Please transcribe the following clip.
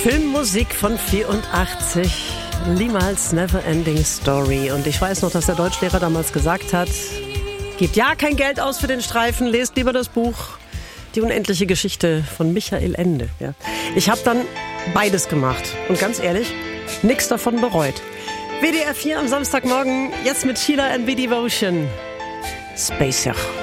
Filmmusik von 84. Niemals Neverending Story. Und ich weiß noch, dass der Deutschlehrer damals gesagt hat, gebt ja kein Geld aus für den Streifen, lest lieber das Buch Die unendliche Geschichte von Michael Ende. Ja. Ich habe dann beides gemacht. Und ganz ehrlich, nichts davon bereut. WDR 4 am Samstagmorgen, jetzt mit Sheila and the Devotion. Spacer.